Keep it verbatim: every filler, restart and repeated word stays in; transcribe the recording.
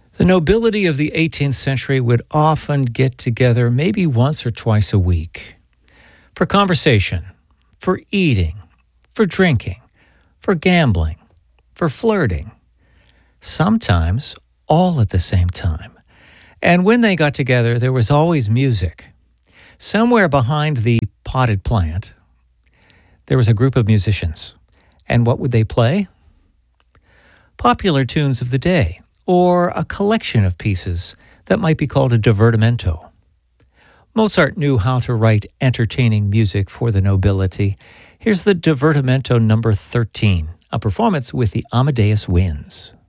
The nobility of the eighteenth century would often get together maybe once or twice a week for conversation, for eating, for drinking, for gambling, for flirting, sometimes all at the same time. And when they got together, there was always music. Somewhere behind the potted plant, there was a group of musicians. And what would they play? Popular tunes of the day, or a collection of pieces that might be called a divertimento. Mozart knew how to write entertaining music for the nobility. Here's the divertimento number thirteen, a performance with the Amadeus Winds.